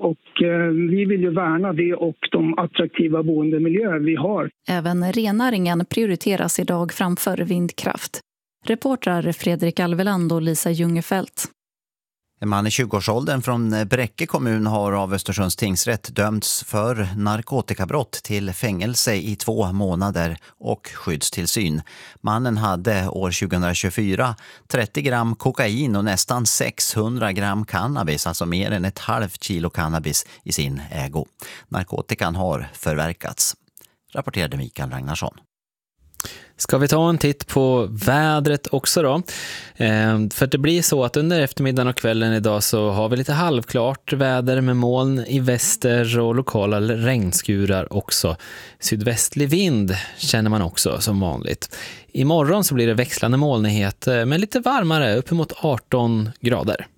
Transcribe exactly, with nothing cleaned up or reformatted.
och eh, vi vill ju värna det och de attraktiva boendemiljöer vi har. Även rennäringen prioriteras idag framför vindkraft. Reportrar Fredrik Alveland och Lisa Ljungefelt. En man i tjugoårsåldern från Bräcke kommun har av Östersunds tingsrätt dömts för narkotikabrott till fängelse i två månader och skyddstillsyn. Mannen hade år tjugohundratjugofyra trettio gram kokain och nästan sexhundra gram cannabis, alltså mer än ett halvt kilo cannabis i sin ägo. Narkotikan har förverkats, rapporterade Mikael Ragnarsson. Ska vi ta en titt på vädret också då? Eh, för det blir så att under eftermiddagen och kvällen idag så har vi lite halvklart väder med moln i väster och lokala regnskurar också. Sydvästlig vind känner man också som vanligt. Imorgon så blir det växlande molnighet men lite varmare, uppemot arton grader.